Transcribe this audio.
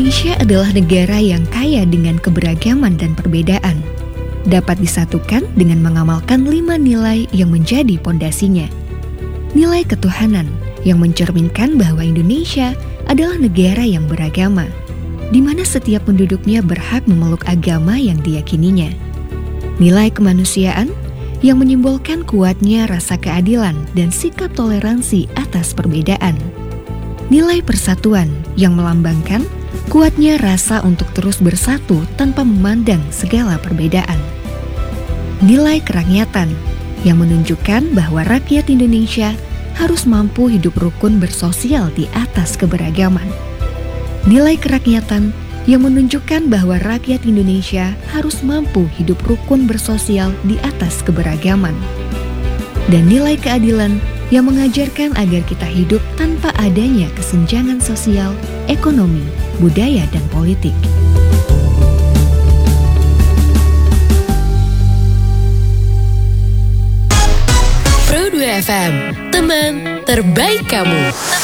Indonesia adalah negara yang kaya dengan keberagaman dan perbedaan. Dapat disatukan dengan mengamalkan 5 nilai yang menjadi pondasinya. Nilai ketuhanan yang mencerminkan bahwa Indonesia adalah negara yang beragama, di mana setiap penduduknya berhak memeluk agama yang diyakininya. Nilai kemanusiaan yang menyimbolkan kuatnya rasa keadilan dan sikap toleransi atas perbedaan. Nilai persatuan yang melambangkan kuatnya rasa untuk terus bersatu tanpa memandang segala perbedaan. Nilai kerakyatan yang menunjukkan bahwa rakyat Indonesia harus mampu hidup rukun bersosial di atas keberagaman. Nilai kerakyatan yang menunjukkan bahwa rakyat Indonesia harus mampu hidup rukun bersosial di atas keberagaman. Dan nilai keadilan yang mengajarkan agar kita hidup tanpa adanya kesenjangan sosial, ekonomi, budaya, dan politik. Pro 2 FM, teman terbaik kamu.